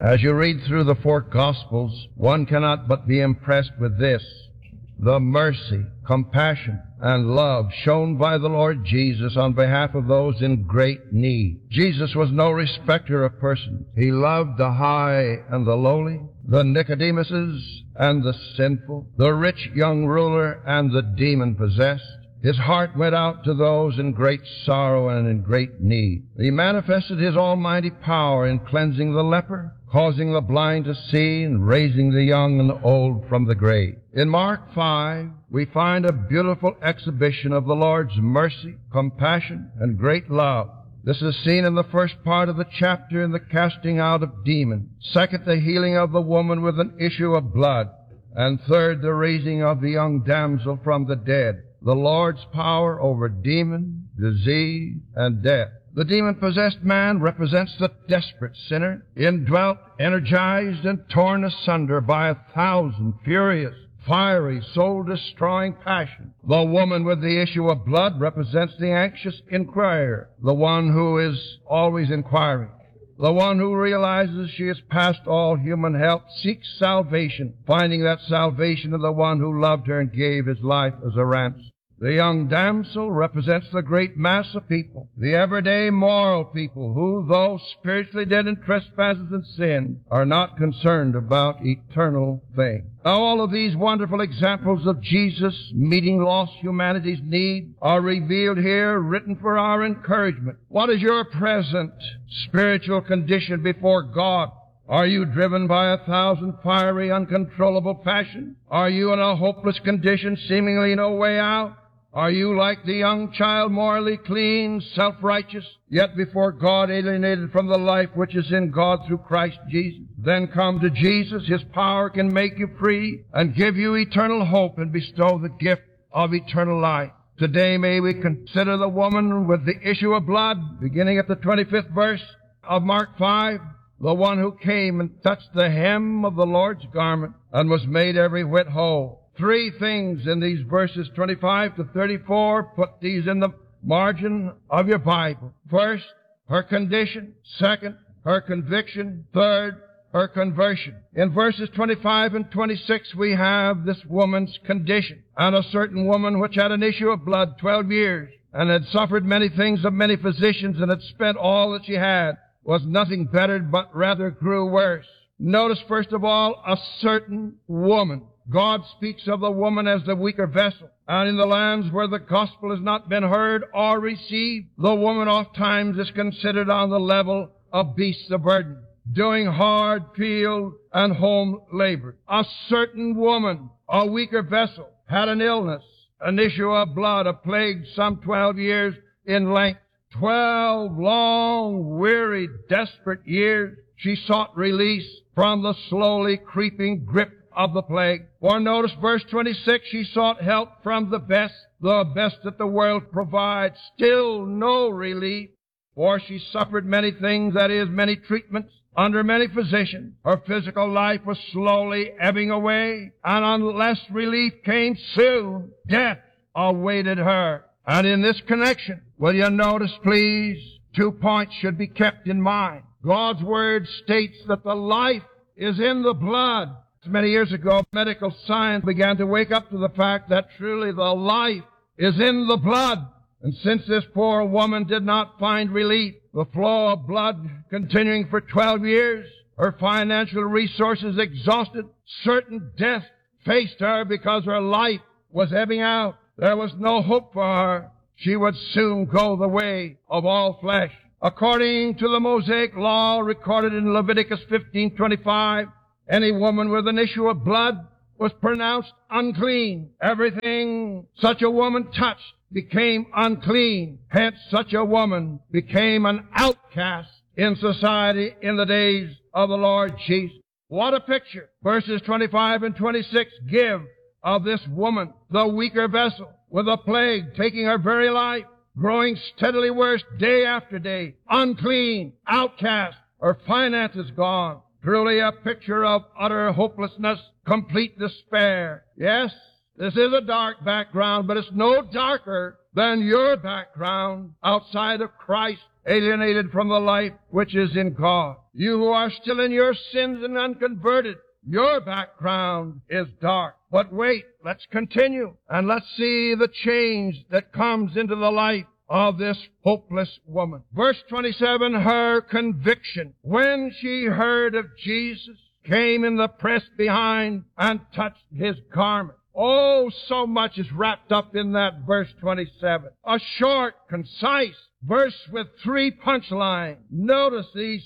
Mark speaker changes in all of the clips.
Speaker 1: As you read through the four Gospels, one cannot but be impressed with this: the mercy, compassion, and love shown by the Lord Jesus on behalf of those in great need. Jesus was no respecter of persons. He loved the high and the lowly, the Nicodemuses and the sinful, the rich young ruler and the demon-possessed. His heart went out to those in great sorrow and in great need. He manifested his almighty power in cleansing the leper, causing the blind to see, and raising the young and the old from the grave. In Mark 5, we find a beautiful exhibition of the Lord's mercy, compassion, and great love. This is seen in the first part of the chapter in the casting out of demons. Second, the healing of the woman with an issue of blood. And third, the raising of the young damsel from the dead. The Lord's power over demon, disease, and death. The demon-possessed man represents the desperate sinner, indwelt, energized, and torn asunder by 1,000 furious, fiery, soul-destroying passions. The woman with the issue of blood represents the anxious inquirer, the one who is always inquiring, the one who realizes she is past all human help, seeks salvation, finding that salvation in the one who loved her and gave his life as a ransom. The young damsel represents the great mass of people, the everyday moral people who, though spiritually dead in trespasses and sin, are not concerned about eternal things. Now, all of these wonderful examples of Jesus meeting lost humanity's need are revealed here, written for our encouragement. What is your present spiritual condition before God? Are you driven by 1,000 fiery, uncontrollable passions? Are you in a hopeless condition, seemingly no way out? Are you like the young child, morally clean, self-righteous, yet before God alienated from the life which is in God through Christ Jesus? Then come to Jesus. His power can make you free and give you eternal hope and bestow the gift of eternal life. Today may we consider the woman with the issue of blood, beginning at the 25th verse of Mark 5, the one who came and touched the hem of the Lord's garment and was made every whit whole. Three things in these verses 25 to 34. Put these in the margin of your Bible. First, her condition. Second, her conviction. Third, her conversion. In verses 25 and 26, we have this woman's condition. And a certain woman which had an issue of blood 12 years, and had suffered many things of many physicians, and had spent all that she had, was nothing bettered, but rather grew worse. Notice, first of all, a certain woman. God speaks of the woman as the weaker vessel. And in the lands where the gospel has not been heard or received, the woman oft times is considered on the level of beasts of burden, doing hard field and home labor. A certain woman, a weaker vessel, had an illness, an issue of blood, a plague some 12 years in length. 12 long, weary, desperate years she sought release from the slowly creeping grip of the plague. For notice verse 26, she sought help from the best that the world provides. Still no relief, for she suffered many things, that is, many treatments, under many physicians. Her physical life was slowly ebbing away, and unless relief came soon, death awaited her. And in this connection, will you notice, please, 2 points should be kept in mind. God's Word states that the life is in the blood. Many years ago, medical science began to wake up to the fact that truly the life is in the blood. And since this poor woman did not find relief, the flow of blood continuing for 12 years, her financial resources exhausted, certain death faced her because her life was ebbing out. There was no hope for her. She would soon go the way of all flesh. According to the Mosaic law recorded in Leviticus 15:25, any woman with an issue of blood was pronounced unclean. Everything such a woman touched became unclean. Hence, such a woman became an outcast in society in the days of the Lord Jesus. What a picture verses 25 and 26 give of this woman, the weaker vessel, with a plague taking her very life, growing steadily worse day after day, unclean, outcast, her finances gone. Truly a picture of utter hopelessness, complete despair. Yes, this is a dark background, but it's no darker than your background outside of Christ alienated from the life which is in God. You who are still in your sins and unconverted, your background is dark. But wait, let's continue, and let's see the change that comes into the life of this hopeless woman. Verse 27, her conviction. When she heard of Jesus, came in the press behind and touched his garment. Oh, so much is wrapped up in that verse 27. A short, concise verse with 3 punchlines. Notice these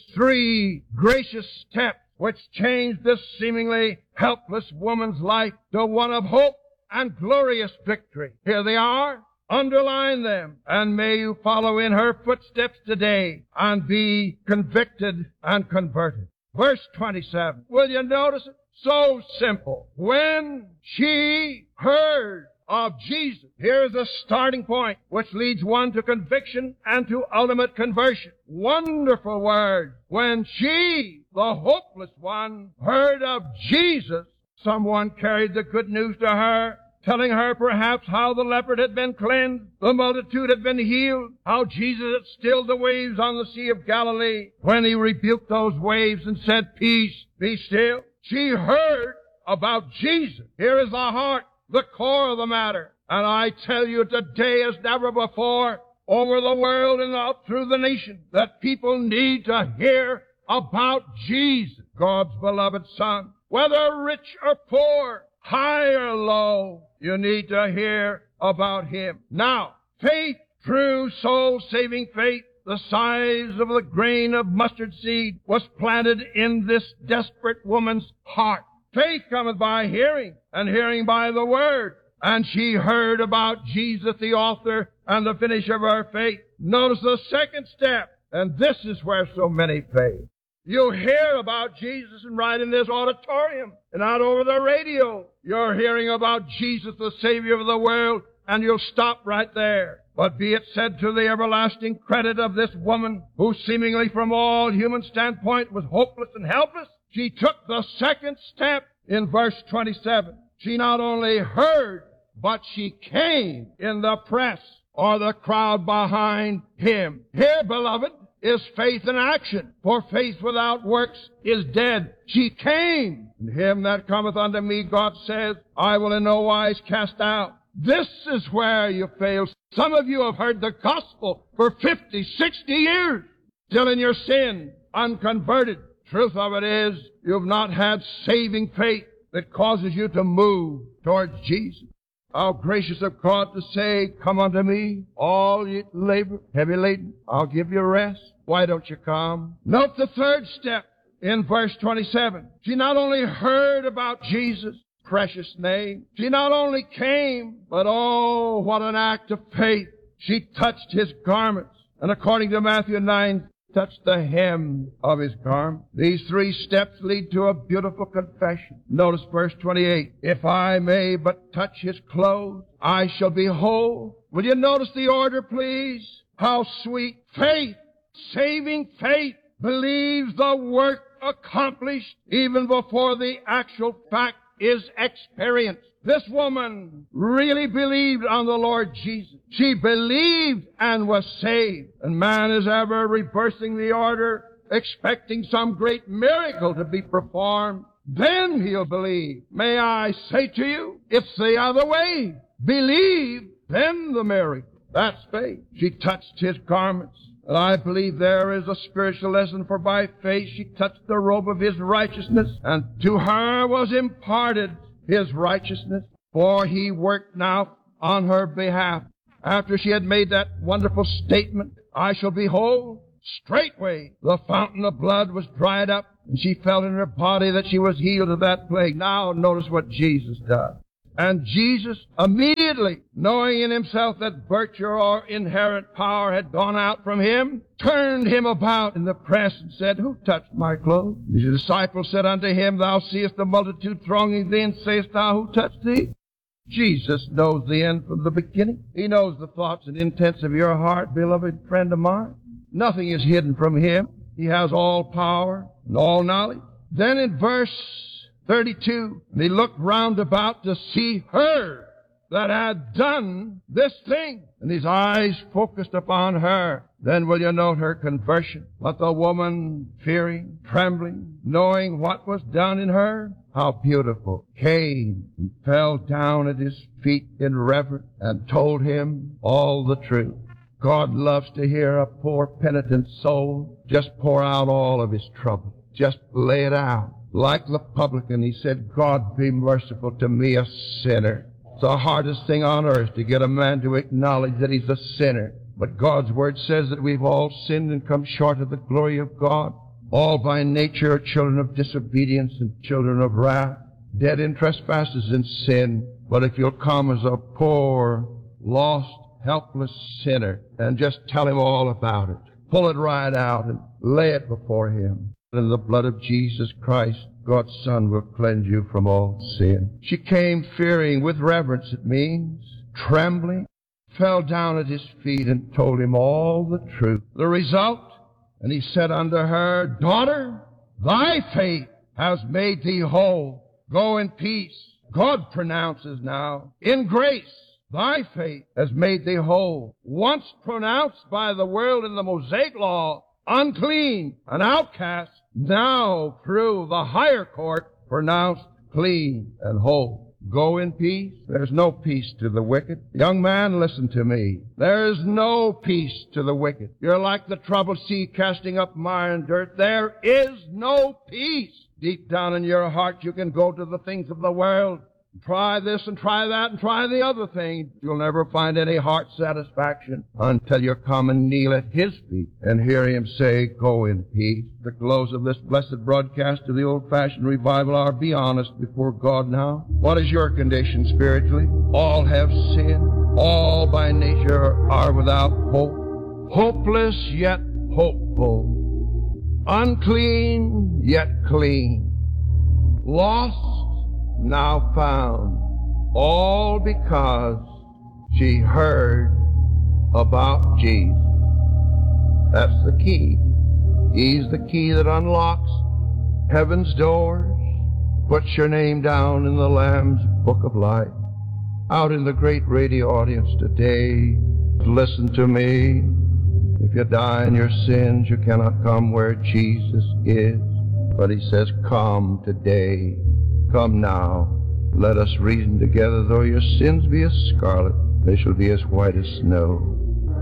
Speaker 1: 3 gracious steps which changed this seemingly helpless woman's life to one of hope and glorious victory. Here they are. Underline them, and may you follow in her footsteps today and be convicted and converted. Verse 27. Will you notice it? So simple. When she heard of Jesus. Here's a starting point which leads one to conviction and to ultimate conversion. Wonderful word. When she, the hopeless one, heard of Jesus, someone carried the good news to her, telling her perhaps how the leopard had been cleansed, the multitude had been healed, how Jesus had stilled the waves on the Sea of Galilee when he rebuked those waves and said, "Peace, be still." She heard about Jesus. Here is the heart, the core of the matter. And I tell you today as never before, over the world and out through the nation, that people need to hear about Jesus, God's beloved Son. Whether rich or poor, high or low, you need to hear about him. Now, faith, true soul-saving faith, the size of the grain of mustard seed, was planted in this desperate woman's heart. Faith cometh by hearing, and hearing by the word. And she heard about Jesus, the author and the finisher of her faith. Notice the second step, and this is where so many fail. You hear about Jesus and right in this auditorium and out over the radio. You're hearing about Jesus, the Savior of the world, and you'll stop right there. But be it said to the everlasting credit of this woman, who seemingly from all human standpoint was hopeless and helpless, she took the second step in verse 27. She not only heard, but she came in the press or the crowd behind him. Here, beloved, is faith in action. For faith without works is dead. She came. And him that cometh unto me, God says, I will in no wise cast out. This is where you fail. Some of you have heard the gospel for 50, 60 years, still in your sin, unconverted. Truth of it is, you've not had saving faith that causes you to move towards Jesus. How gracious of God to say, come unto me, all ye labor, heavy laden, I'll give you rest. Why don't you come? Note the third step in verse 27. She not only heard about Jesus' precious name, she not only came, but oh, what an act of faith. She touched his garments, and according to Matthew 9, touched the hem of his garment. These 3 steps lead to a beautiful confession. Notice verse 28. If I may but touch his clothes, I shall be whole. Will you notice the order, please? How sweet. Faith, saving faith, believes the work accomplished even before the actual fact is experienced. This woman really believed on the Lord Jesus. She believed and was saved. And man is ever reversing the order, expecting some great miracle to be performed. Then he'll believe. May I say to you, it's the other way. Believe, then the miracle. That's faith. She touched his garments. And I believe there is a spiritual lesson, for by faith she touched the robe of his righteousness, and to her was imparted his righteousness, for he worked now on her behalf. After she had made that wonderful statement, I shall be whole, straightway the fountain of blood was dried up, and she felt in her body that she was healed of that plague. Now notice what Jesus does. And Jesus, immediately, knowing in himself that virtue or inherent power had gone out from him, turned him about in the press and said, Who touched my clothes? The disciples said unto him, Thou seest the multitude thronging thee, and sayest thou, Who touched thee? Jesus knows the end from the beginning. He knows the thoughts and intents of your heart, beloved friend of mine. Nothing is hidden from him. He has all power and all knowledge. Then in verse 32, and he looked round about to see her that had done this thing. And his eyes focused upon her. Then will you note her conversion? But the woman, fearing, trembling, knowing what was done in her, how beautiful, came and fell down at his feet in reverence and told him all the truth. God loves to hear a poor penitent soul just pour out all of his trouble. Just lay it out. Like the publican, he said, God be merciful to me, a sinner. It's the hardest thing on earth to get a man to acknowledge that he's a sinner. But God's word says that we've all sinned and come short of the glory of God. All by nature are children of disobedience and children of wrath, dead in trespasses and sin. But if you'll come as a poor, lost, helpless sinner and just tell him all about it, pull it right out and lay it before him, and the blood of Jesus Christ, God's Son, will cleanse you from all sin. She came fearing, with reverence it means, trembling, fell down at his feet and told him all the truth. The result, and he said unto her, Daughter, thy faith has made thee whole. Go in peace. God pronounces now, in grace, thy faith has made thee whole. Once pronounced by the world in the Mosaic law, unclean, an outcast, now through the higher court pronounced clean and whole. Go in peace. There's no peace to the wicked. Young man, listen to me. There's no peace to the wicked. You're like the troubled sea casting up mire and dirt. There is no peace. Deep down in your heart, you can go to the things of the world. Try this and try that and try the other thing. You'll never find any heart satisfaction until you come and kneel at his feet and hear him say, Go in peace. The close of this blessed broadcast of the old-fashioned revival hour, be honest before God now. What is your condition spiritually? All have sinned. All by nature are without hope. Hopeless yet hopeful. Unclean yet clean. Lost now found, all because she heard about Jesus. That's the key. He's the key that unlocks heaven's doors, puts your name down in the Lamb's book of life. Out in the great radio audience today, listen to me. If you die in your sins, you cannot come where Jesus is. But he says, come today. Come now, let us reason together. Though your sins be as scarlet, they shall be as white as snow.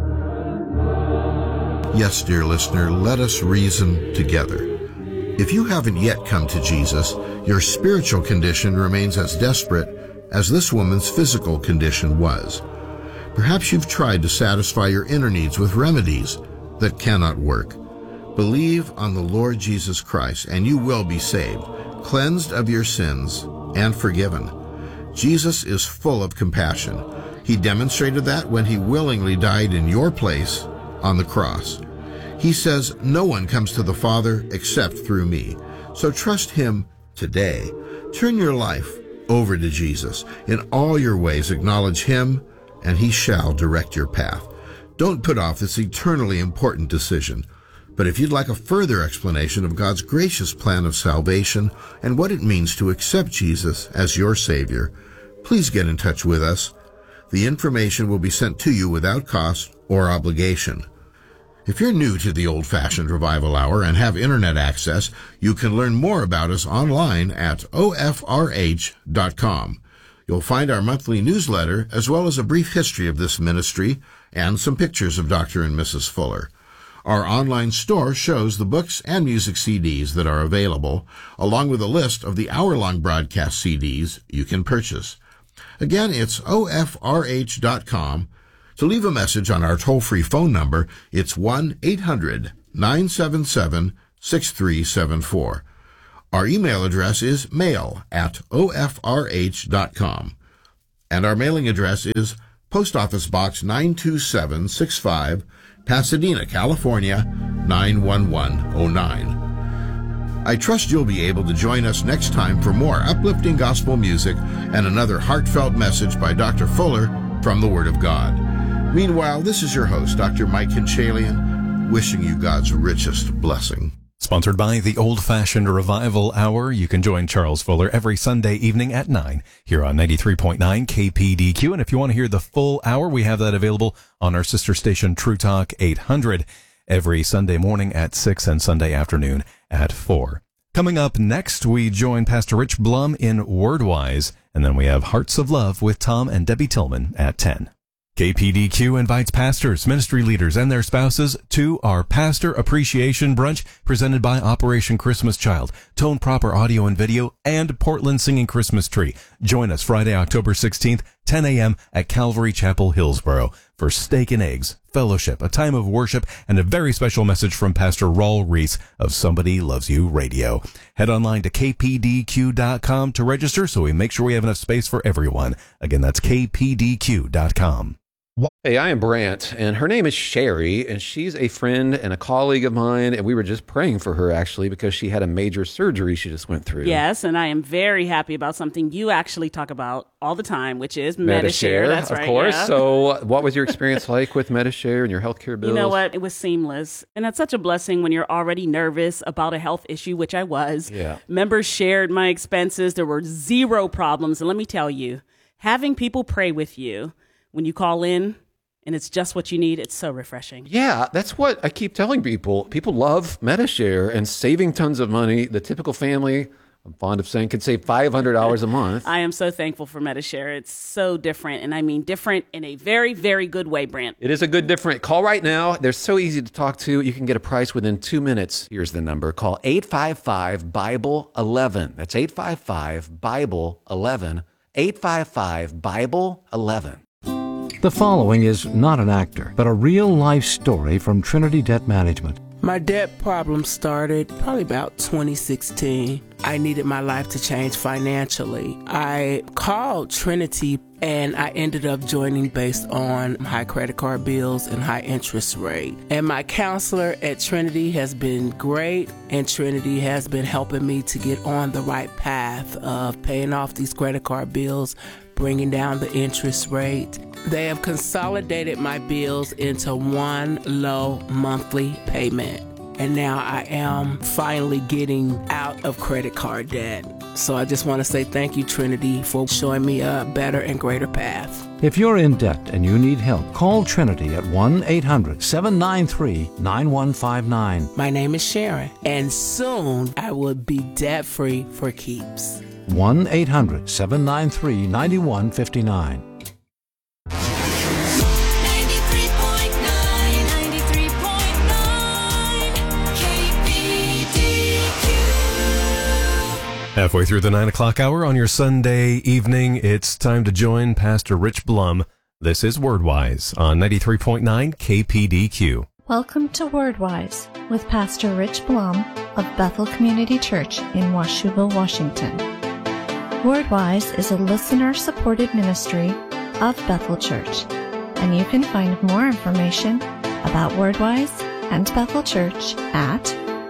Speaker 2: Yes, dear listener, let us reason together. If you haven't yet come to Jesus, your spiritual condition remains as desperate as this woman's physical condition was. Perhaps you've tried to satisfy your inner needs with remedies that cannot work. Believe on the Lord Jesus Christ, and you will be saved, cleansed of your sins, and forgiven. Jesus is full of compassion. He demonstrated that when he willingly died in your place on the cross. He says, no one comes to the Father except through me. So trust him today. Turn your life over to Jesus. In all your ways acknowledge him, and he shall direct your path. Don't put off this eternally important decision. But if you'd like a further explanation of God's gracious plan of salvation and what it means to accept Jesus as your Savior, please get in touch with us. The information will be sent to you without cost or obligation. If you're new to the Old-Fashioned Revival Hour and have internet access, you can learn more about us online at ofrh.com. You'll find our monthly newsletter as well as a brief history of this ministry and some pictures of Dr. and Mrs. Fuller. Our online store shows the books and music CDs that are available, along with a list of the hour-long broadcast CDs you can purchase. Again, it's ofrh.com. To leave a message on our toll-free phone number, it's 1-800-977-6374. Our email address is mail@ofrh.com. And our mailing address is Post Office Box 92765, Pasadena, California, 91109. I trust you'll be able to join us next time for more uplifting gospel music and another heartfelt message by Dr. Fuller from the Word of God. Meanwhile, this is your host, Dr. Mike Kinchalian, wishing you God's richest blessing.
Speaker 3: Sponsored by the Old Fashioned Revival Hour. You can join Charles Fuller every Sunday evening at 9 here on 93.9 KPDQ. And if you want to hear the full hour, we have that available on our sister station, True Talk 800, every Sunday morning at 6 and Sunday afternoon at 4. Coming up next, we join Pastor Rich Blum in Wordwise, and then we have Hearts of Love with Tom and Debbie Tillman at 10. KPDQ invites pastors, ministry leaders, and their spouses to our Pastor Appreciation Brunch presented by Operation Christmas Child, Tone Proper Audio and Video, and Portland Singing Christmas Tree. Join us Friday, October 16th, 10 a.m. at Calvary Chapel, Hillsboro for steak and eggs, fellowship, a time of worship, and a very special message from Pastor Raul Reese of Somebody Loves You Radio. Head online to kpdq.com to register so we make sure we have enough space for everyone. Again, that's kpdq.com.
Speaker 4: Hey, I am Brant, and her name is Sherry, and she's a friend and a colleague of mine, and we were just praying for her, actually, because she had a major surgery she just went through.
Speaker 5: Yes, and I am very happy about something you actually talk about all the time, which is Medi-Share. That's right,
Speaker 4: of course.
Speaker 5: Yeah.
Speaker 4: So what was your experience like with Medi-Share and your healthcare bills?
Speaker 5: You know what? It was seamless, and that's such a blessing when you're already nervous about a health issue, which I was.
Speaker 4: Yeah.
Speaker 5: Members shared my expenses. There were zero problems, and let me tell you, having people pray with you when you call in, and it's just what you need, it's so refreshing.
Speaker 4: Yeah, that's what I keep telling people. People love Medi-Share and saving tons of money. The typical family, I'm fond of saying, can save $500 a month.
Speaker 5: I am so thankful for Medi-Share. It's so different, and I mean different in a very, very good way, Brant.
Speaker 4: It is a good different. Call right now. They're so easy to talk to. You can get a price within 2 minutes. Here's the number. Call 855-BIBLE-11. That's 855-BIBLE-11. 855-BIBLE-11.
Speaker 6: The following is not an actor, but a real-life story from Trinity Debt Management.
Speaker 7: My debt problem started probably about 2016. I needed my life to change financially. I called Trinity and I ended up joining based on high credit card bills and high interest rate. And my counselor at Trinity has been great, and Trinity has been helping me to get on the right path of paying off these credit card bills, bringing down the interest rate. They have consolidated my bills into one low monthly payment. And now I am finally getting out of credit card debt. So I just want to say thank you, Trinity, for showing me a better and greater path.
Speaker 6: If you're in debt and you need help, call Trinity at 1-800-793-9159.
Speaker 7: My name is Sharon, and soon I will be debt-free for keeps.
Speaker 6: 1-800-793-9159.
Speaker 7: 93.9
Speaker 3: Halfway through the 9 o'clock hour on your Sunday evening, it's time to join Pastor Rich Blum. This is Wordwise on 93.9 KPDQ.
Speaker 8: Welcome to Wordwise with Pastor Rich Blum of Bethel Community Church in Washougal, Washington. Wordwise is a listener-supported ministry of Bethel Church, and you can find more information about Wordwise and Bethel Church at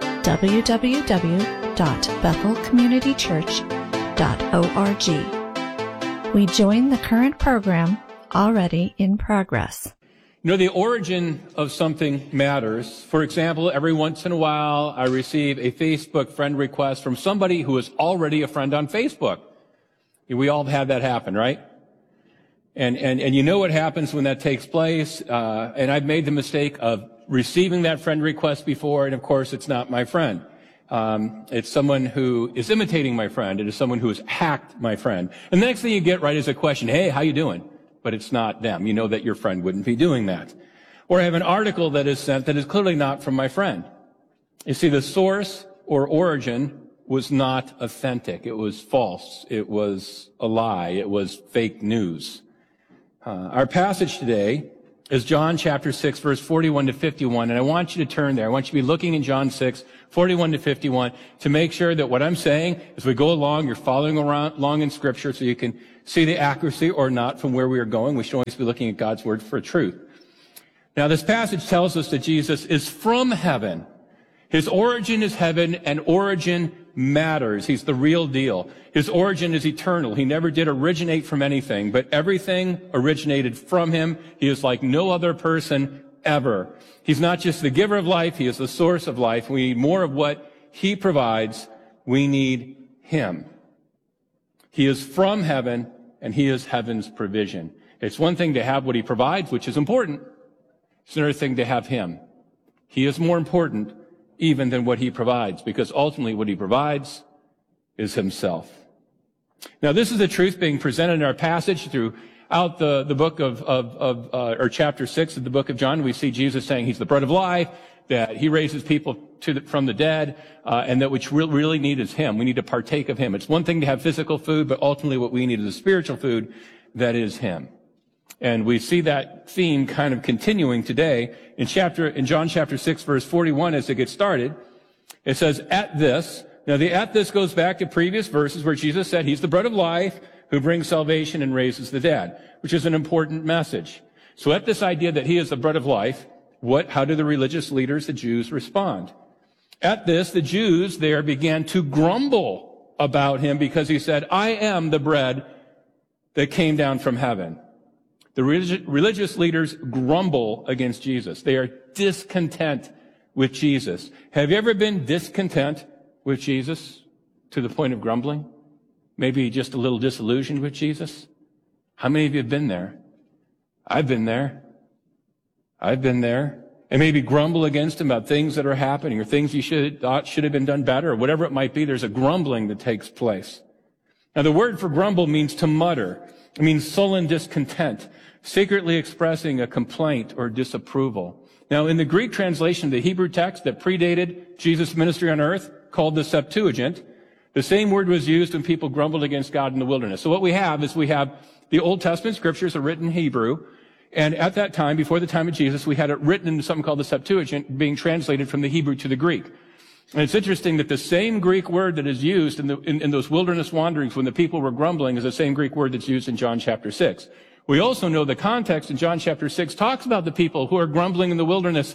Speaker 8: www.bethelcommunitychurch.org. We join the current program already in progress.
Speaker 9: You know, the origin of something matters. For example, every once in a while, I receive a Facebook friend request from somebody who is already a friend on Facebook. We all have had that happen, right? And you know what happens when that takes place. And I've made the mistake of receiving that friend request before, and of course, it's not my friend. It's someone who is imitating my friend. It is someone who has hacked my friend. And the next thing you get right is a question, hey, how you doing? But it's not them. You know that your friend wouldn't be doing that. Or I have an article that is sent that is clearly not from my friend. You see, the source or origin was not authentic. It was false. It was a lie. It was fake news. Our passage today is John chapter 6, verse 41 to 51. And I want you to turn there. I want you to be looking in John 6, 41 to 51 to make sure that what I'm saying, as we go along, you're following along in Scripture so you can see the accuracy or not from where we are going. We should always be looking at God's Word for truth. Now, this passage tells us that Jesus is from heaven. His origin is heaven, and origin matters. He's the real deal. His origin is eternal. He never did originate from anything, but everything originated from him. He is like no other person forever. He's not just the giver of life, he is the source of life. We need more of what he provides. We need him. He is from heaven, and he is heaven's provision. It's one thing to have what he provides, which is important. It's another thing to have him. He is more important even than what he provides, because ultimately what he provides is himself. Now, this is the truth being presented in our passage throughout the book or chapter 6 of the book of John. We see Jesus saying he's the bread of life, that he raises people from the dead, and that which we really need is him. We need to partake of him. It's one thing to have physical food, but ultimately what we need is a spiritual food that is him. And we see that theme kind of continuing today in John chapter 6, verse 41, as it gets started. It says, at this. Now, the at this goes back to previous verses where Jesus said he's the bread of life who brings salvation and raises the dead, which is an important message. So at this idea that he is the bread of life, how do the religious leaders, the Jews, respond? At this, the Jews there began to grumble about him because he said, I am the bread that came down from heaven. The religious leaders grumble against Jesus. They are discontent with Jesus. Have you ever been discontent with Jesus to the point of grumbling? Maybe just a little disillusioned with Jesus? How many of you have been there? I've been there. I've been there. And maybe grumble against him about things that are happening or things you thought should have been done better or whatever it might be. There's a grumbling that takes place. Now, the word for grumble means to mutter. It means sullen discontent, secretly expressing a complaint or disapproval. Now, in the Greek translation of the Hebrew text that predated Jesus' ministry on earth, called the Septuagint, the same word was used when people grumbled against God in the wilderness. So what we have is the Old Testament scriptures are written in Hebrew, and at that time, before the time of Jesus, we had it written in something called the Septuagint, being translated from the Hebrew to the Greek. And it's interesting that the same Greek word that is used in those wilderness wanderings when the people were grumbling is the same Greek word that's used in John chapter 6. We also know the context in John chapter 6 talks about the people who are grumbling in the wilderness,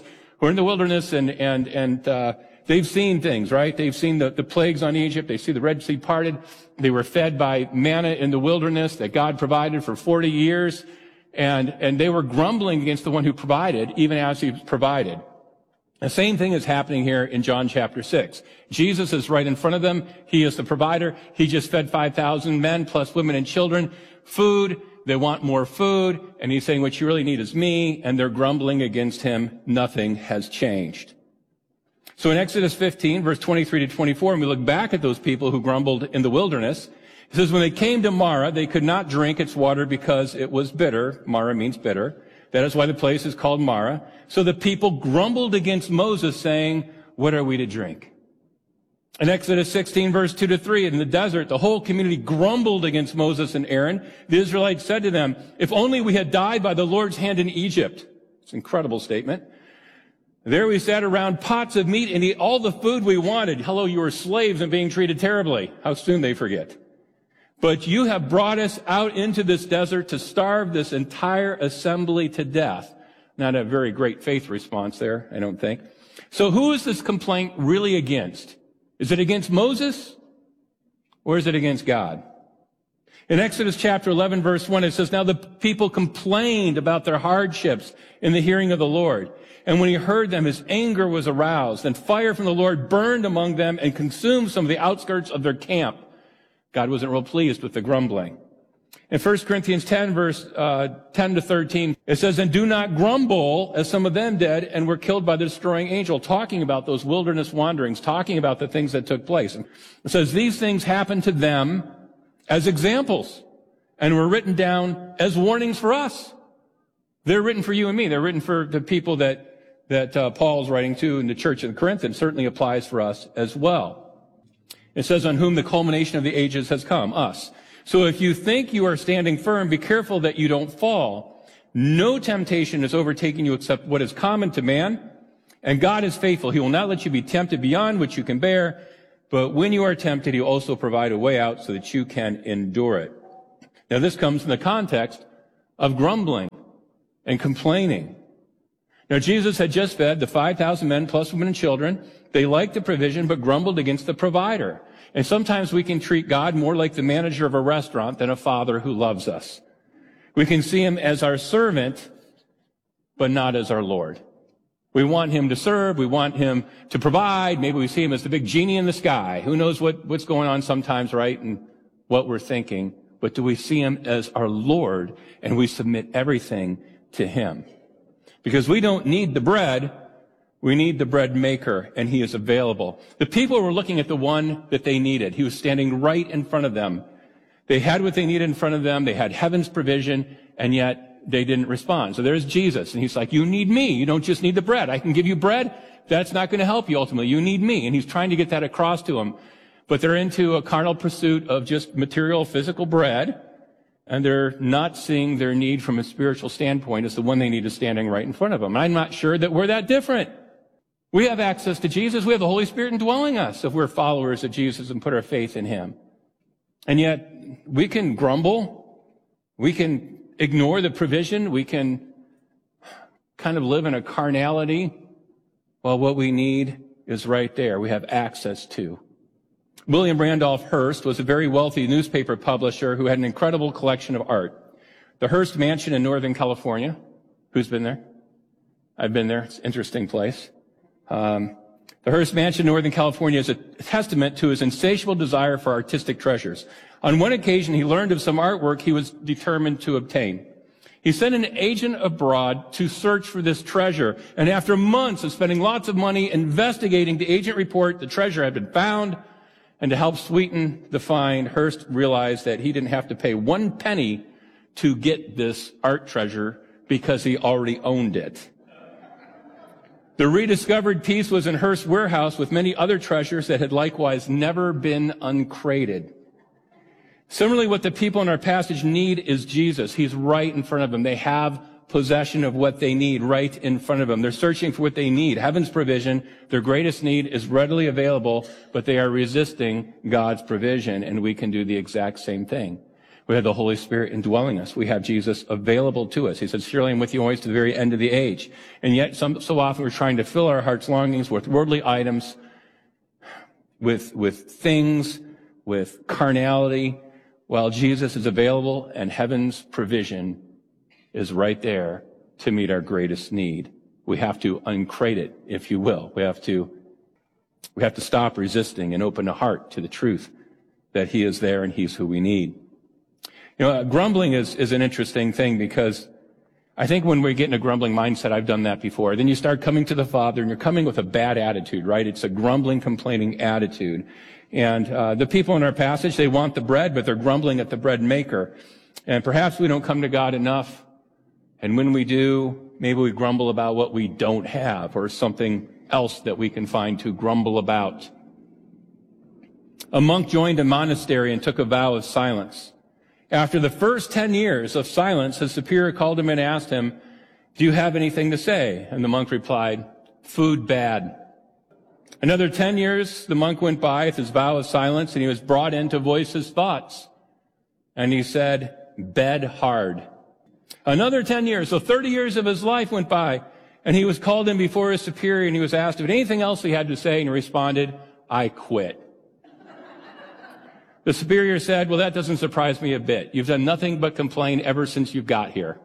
Speaker 9: and they've seen things, right? They've seen the plagues on Egypt. They see the Red Sea parted. They were fed by manna in the wilderness that God provided for 40 years. And they were grumbling against the one who provided, even as he provided. The same thing is happening here in John chapter 6. Jesus is right in front of them. He is the provider. He just fed 5,000 men plus women and children. Food. They want more food. And he's saying, what you really need is me. And they're grumbling against him. Nothing has changed. So in Exodus 15, verse 23 to 24, and we look back at those people who grumbled in the wilderness, it says, when they came to Marah, they could not drink its water because it was bitter. Marah means bitter. That is why the place is called Marah. So the people grumbled against Moses, saying, what are we to drink? In Exodus 16, verse 2 to 3, in the desert, the whole community grumbled against Moses and Aaron. The Israelites said to them, if only we had died by the Lord's hand in Egypt. It's an incredible statement. There we sat around pots of meat and ate all the food we wanted. Hello, you were slaves and being treated terribly. How soon they forget. But you have brought us out into this desert to starve this entire assembly to death. Not a very great faith response there, I don't think. So who is this complaint really against? Is it against Moses or is it against God? In Exodus chapter 11, verse 1, it says, now the people complained about their hardships in the hearing of the Lord. And when he heard them, his anger was aroused, and fire from the Lord burned among them and consumed some of the outskirts of their camp. God wasn't real pleased with the grumbling. In 1 Corinthians 10, verse 10 to 13, it says, and do not grumble as some of them did and were killed by the destroying angel, talking about those wilderness wanderings, talking about the things that took place. It says, these things happened to them as examples and were written down as warnings for us. They're written for you and me. They're written for the people that Paul's writing to in the church of Corinth, and certainly applies for us as well. It says, on whom the culmination of the ages has come, us. So if you think you are standing firm, be careful that you don't fall. No temptation is overtaking you except what is common to man. And God is faithful. He will not let you be tempted beyond what you can bear. But when you are tempted, he will also provide a way out so that you can endure it. Now this comes in the context of grumbling and complaining. Now Jesus had just fed the 5,000 men plus women and children. They liked the provision, but grumbled against the provider. And sometimes we can treat God more like the manager of a restaurant than a father who loves us. We can see him as our servant but not as our Lord. We want him to serve. We want him to provide. Maybe we see him as the big genie in the sky. Who knows what's going on sometimes, right? And what we're thinking. But do we see him as our Lord and we submit everything to him? Because we don't need the bread. We need the bread maker, and he is available. The people were looking at the one that they needed. He was standing right in front of them. They had what they needed in front of them. They had heaven's provision, and yet they didn't respond. So there's Jesus, and he's like, you need me. You don't just need the bread. I can give you bread. That's not going to help you ultimately. You need me. And he's trying to get that across to them. But they're into a carnal pursuit of just material, physical bread, and they're not seeing their need from a spiritual standpoint as the one they need is standing right in front of them. I'm not sure that we're that different. We have access to Jesus. We have the Holy Spirit indwelling us if we're followers of Jesus and put our faith in him. And yet, we can grumble. We can ignore the provision. We can kind of live in a carnality while what we need is right there. We have access to. William Randolph Hearst was a very wealthy newspaper publisher who had an incredible collection of art. The Hearst Mansion in Northern California. Who's been there? I've been there. It's an interesting place. The Hearst Mansion in Northern California is a testament to his insatiable desire for artistic treasures. On one occasion, he learned of some artwork he was determined to obtain. He sent an agent abroad to search for this treasure, and after months of spending lots of money investigating, the agent reported the treasure had been found, and to help sweeten the find, Hearst realized that he didn't have to pay 1 penny to get this art treasure because he already owned it. The rediscovered piece was in Hearst's warehouse with many other treasures that had likewise never been uncrated. Similarly, what the people in our passage need is Jesus. He's right in front of them. They have possession of what they need right in front of them. They're searching for what they need. Heaven's provision, their greatest need, is readily available, but they are resisting God's provision, and we can do the exact same thing. We have the Holy Spirit indwelling us. We have Jesus available to us. He said, surely I'm with you always to the very end of the age. And yet, so often we're trying to fill our heart's longings with worldly items, with things, with carnality, while Jesus is available and heaven's provision is right there to meet our greatest need. We have to uncrate it, if you will. We have to stop resisting and open the heart to the truth that he is there and he's who we need. You know, grumbling is an interesting thing because I think when we get in a grumbling mindset, I've done that before, then you start coming to the Father and you're coming with a bad attitude, right? It's a grumbling, complaining attitude. And the people in our passage, they want the bread, but they're grumbling at the bread maker. And perhaps we don't come to God enough. And when we do, maybe we grumble about what we don't have or something else that we can find to grumble about. A monk joined a monastery and took a vow of silence. After the first 10 years of silence, his superior called him and asked him, do you have anything to say? And the monk replied, food bad. Another 10 years, the monk went by with his vow of silence, and he was brought in to voice his thoughts. And he said, bed hard. Another 10 years, so 30 years of his life went by, and he was called in before his superior, and he was asked if anything else he had to say, and he responded, I quit. The superior said, well, that doesn't surprise me a bit. You've done nothing but complain ever since you got here.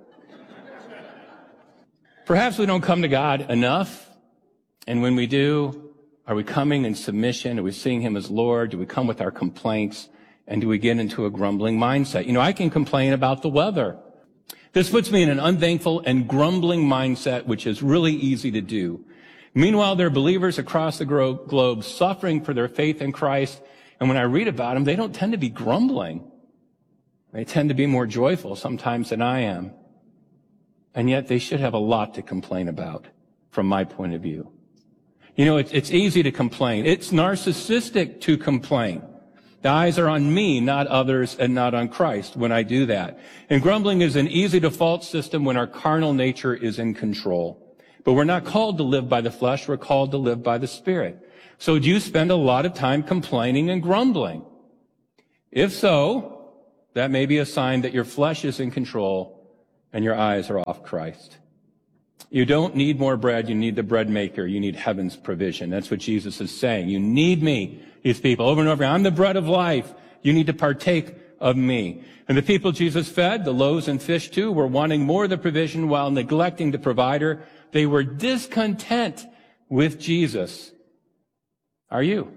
Speaker 9: Perhaps we don't come to God enough, and when we do, are we coming in submission? Are we seeing him as Lord? Do we come with our complaints? And do we get into a grumbling mindset? You know, I can complain about the weather. This puts me in an unthankful and grumbling mindset, which is really easy to do. Meanwhile, there are believers across the globe suffering for their faith in Christ. And when I read about them, they don't tend to be grumbling. They tend to be more joyful sometimes than I am. And yet they should have a lot to complain about from my point of view. You know, it's easy to complain. It's narcissistic to complain. The eyes are on me, not others, and not on Christ when I do that. And grumbling is an easy default system when our carnal nature is in control. But we're not called to live by the flesh. We're called to live by the Spirit. So do you spend a lot of time complaining and grumbling? If so, that may be a sign that your flesh is in control and your eyes are off Christ. You don't need more bread. You need the bread maker. You need heaven's provision. That's what Jesus is saying. You need me, these people, over and over. I'm the bread of life. You need to partake of me. And the people Jesus fed, the loaves and fish too, were wanting more of the provision while neglecting the provider. They were discontent with Jesus. Are you?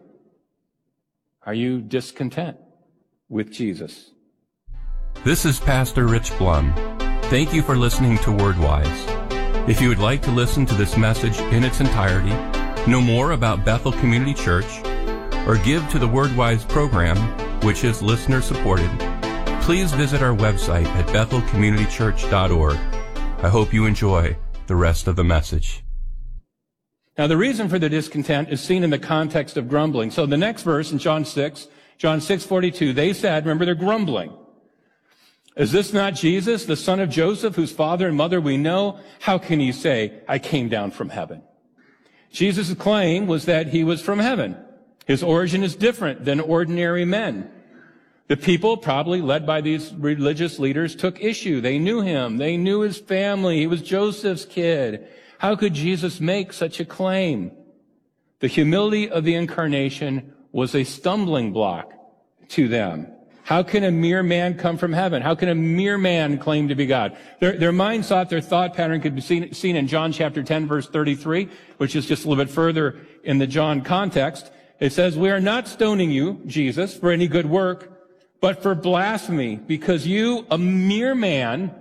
Speaker 9: Are you discontent with Jesus?
Speaker 10: This is Pastor Rich Blum. Thank you for listening to WordWise. If you would like to listen to this message in its entirety, know more about Bethel Community Church, or give to the WordWise program, which is listener-supported, please visit our website at bethelcommunitychurch.org. I hope you enjoy the rest of the message.
Speaker 9: Now, the reason for the discontent is seen in the context of grumbling. So the next verse in John 6:42, they said, remember, they're grumbling. Is this not Jesus, the son of Joseph, whose father and mother we know? How can he say, I came down from heaven? Jesus' claim was that he was from heaven. His origin is different than ordinary men. The people, probably led by these religious leaders, took issue. They knew him. They knew his family. He was Joseph's kid. How could Jesus make such a claim? The humility of the incarnation was a stumbling block to them. How can a mere man come from heaven? How can a mere man claim to be God? Their mind thought, their thought pattern could be seen in John chapter 10, verse 33, which is just a little bit further in the John context. It says, we are not stoning you, Jesus, for any good work, but for blasphemy, because you, a mere man,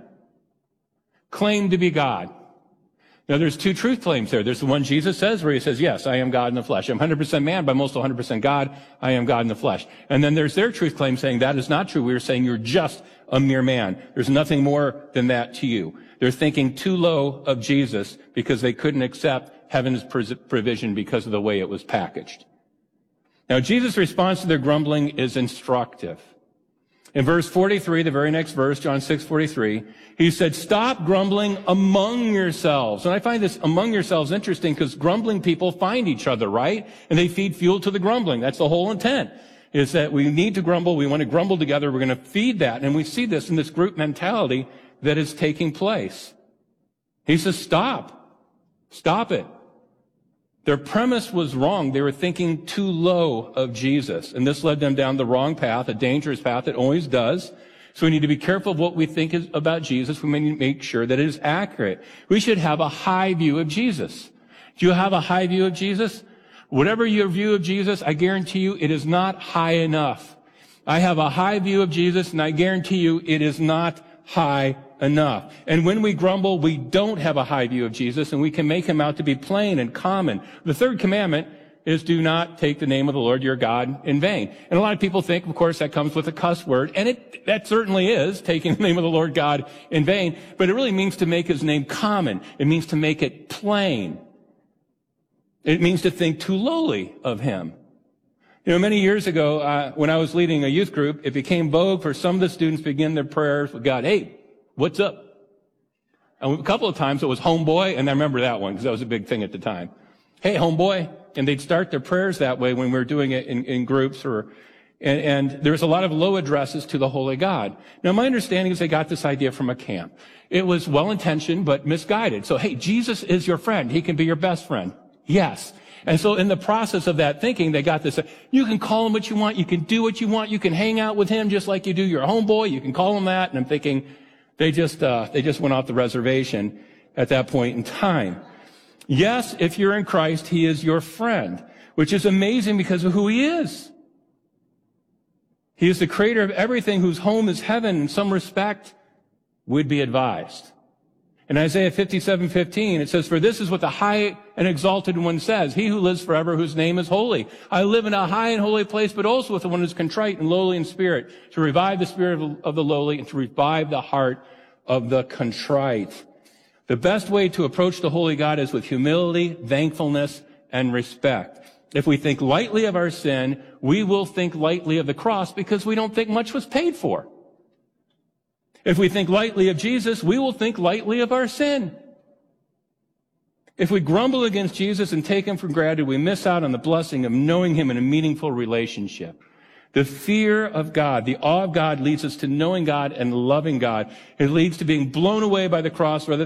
Speaker 9: claim to be God. Now, there's two truth claims there. There's the one Jesus says where he says, yes, I am God in the flesh. I'm 100% man, but I'm also 100% God. I am God in the flesh. And then there's their truth claim saying that is not true. We are saying you're just a mere man. There's nothing more than that to you. They're thinking too low of Jesus because they couldn't accept heaven's provision because of the way it was packaged. Now, Jesus' response to their grumbling is instructive. In verse 43, the very next verse, John 6:43, he said, stop grumbling among yourselves. And I find this among yourselves interesting because grumbling people find each other, right? And they feed fuel to the grumbling. That's the whole intent, is that we need to grumble. We want to grumble together. We're going to feed that. And we see this in this group mentality that is taking place. He says, stop. Stop it. Their premise was wrong. They were thinking too low of Jesus. And this led them down the wrong path, a dangerous path. It always does. So we need to be careful of what we think is about Jesus. We need to make sure that it is accurate. We should have a high view of Jesus. Do you have a high view of Jesus? Whatever your view of Jesus, I guarantee you it is not high enough. I have a high view of Jesus, and I guarantee you it is not high enough. And when we grumble, we don't have a high view of Jesus, and we can make him out to be plain and common. The third commandment is do not take the name of the Lord your God in vain. And a lot of people think, of course, that comes with a cuss word, and that certainly is taking the name of the Lord God in vain, but it really means to make his name common. It means to make it plain. It means to think too lowly of him. You know, many years ago, when I was leading a youth group, it became vogue for some of the students to begin their prayers with God, hey, what's up? And a couple of times it was homeboy, and I remember that one because that was a big thing at the time. Hey, homeboy. And they'd start their prayers that way when we were doing it in groups and there's a lot of low addresses to the Holy God. Now, my understanding is they got this idea from a camp. It was well-intentioned, but misguided. So, hey, Jesus is your friend. He can be your best friend. Yes. And so in the process of that thinking, they got this, you can call him what you want. You can do what you want. You can hang out with him just like you do your homeboy. You can call him that. And I'm thinking they just went off the reservation at that point in time. Yes, if you're in Christ, he is your friend, which is amazing because of who he is. He is the creator of everything whose home is heaven. In some respect, would be advised. In Isaiah 57:15, it says, for this is what the high and exalted one says, he who lives forever, whose name is holy. I live in a high and holy place, but also with the one who is contrite and lowly in spirit, to revive the spirit of the lowly and to revive the heart of the contrite. The best way to approach the Holy God is with humility, thankfulness, and respect. If we think lightly of our sin, we will think lightly of the cross because we don't think much was paid for. If we think lightly of Jesus, we will think lightly of our sin. If we grumble against Jesus and take him for granted, we miss out on the blessing of knowing him in a meaningful relationship. The fear of God, the awe of God leads us to knowing God and loving God. It leads to being blown away by the cross rather